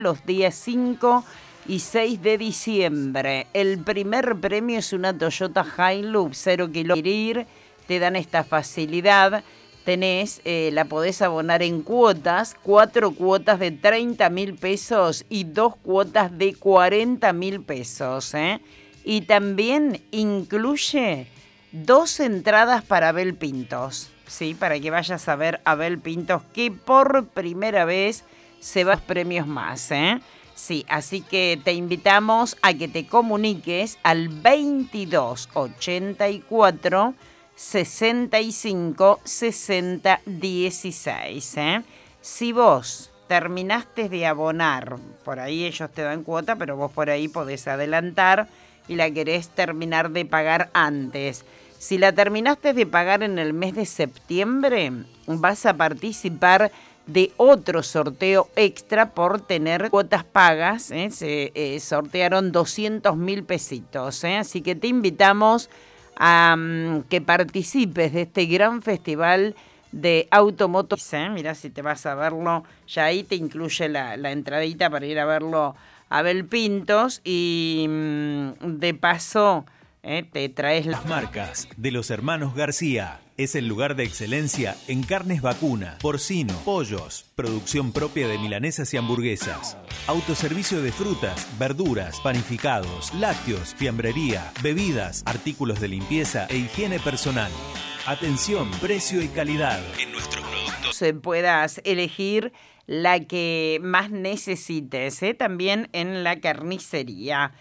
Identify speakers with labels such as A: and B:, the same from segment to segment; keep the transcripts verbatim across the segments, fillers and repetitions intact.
A: los días cinco y seis de diciembre. El primer premio es una Toyota Hilux, cero kilómetros. Te dan esta facilidad. Tenés, eh, la podés abonar en cuotas, cuatro cuotas de treinta mil pesos y dos cuotas de cuarenta mil pesos. ¿eh? Y también incluye dos entradas para Abel Pintos, ¿sí? Para que vayas a ver a Abel Pintos, que por primera vez se va a premios más, ¿eh? Sí, así que te invitamos a que te comuniques al veintidós ochenta y cuatro sesenta y cinco sesenta dieciséis. ¿eh? Si vos terminaste de abonar, por ahí ellos te dan cuota, pero vos por ahí podés adelantar y la querés terminar de pagar antes. Si la terminaste de pagar en el mes de septiembre, vas a participar de otro sorteo extra por tener cuotas pagas. ¿eh? Se eh, sortearon doscientos mil pesitos. ¿eh? Así que te invitamos a um, que participes de este gran festival de automotos. ¿eh? Mirá, si te vas a verlo, ya ahí te incluye la, la entradita para ir a verlo a Abel Pintos y um, de paso eh, te traes
B: las marcas de los hermanos García. Es el lugar de excelencia en carnes vacuna, porcino, pollos, producción propia de milanesas y hamburguesas, autoservicio de frutas, verduras, panificados, lácteos, fiambrería, bebidas, artículos de limpieza e higiene personal. Atención, precio y calidad en nuestros productos.
A: Se puedas elegir la que más necesites, ¿eh? También en la carnicería.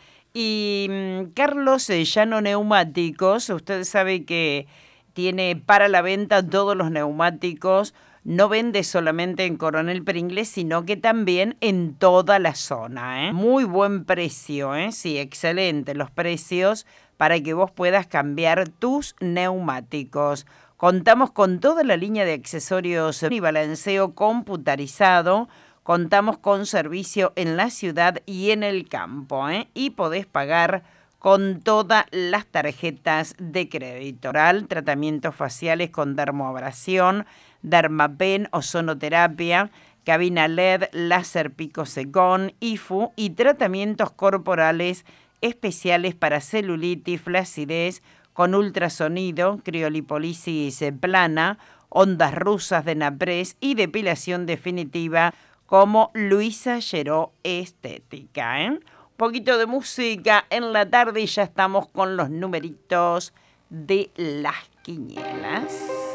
A: Y mmm, Carlos Llano Neumáticos, usted sabe que tiene para la venta todos los neumáticos. No vende solamente en Coronel Pringles, sino que también en toda la zona. ¿eh? Muy buen precio, ¿eh? Sí, excelente los precios para que vos puedas cambiar tus neumáticos. Contamos con toda la línea de accesorios y balanceo computarizado. Contamos con servicio en la ciudad y en el campo. ¿eh? Y podés pagar con todas las tarjetas de crédito. Oral, tratamientos faciales con dermoabrasión, Dermapen, ozonoterapia, cabina L E D, láser picosecón, I F U y tratamientos corporales especiales para celulitis, flacidez, con ultrasonido, criolipólisis plana, ondas rusas de Napres y depilación definitiva como Luisa Lleró Estética. ¿eh? Poquito de música en la tarde y ya estamos con los numeritos de las quinielas.